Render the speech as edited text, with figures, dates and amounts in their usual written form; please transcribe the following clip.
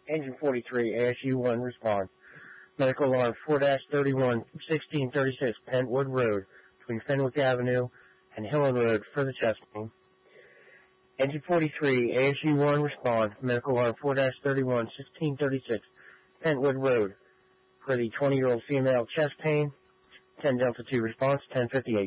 Engine 43, ASU-1, respond. Medical alarm 4-31, 1636 Pentwood Road, between Fenwick Avenue and Hillen Road for the chest pain. Engine 43, ASU-1, respond. Medical alarm 4-31, 1636 Pentwood Road for the 20-year-old female chest pain. 10 Delta 2 response, 10:58.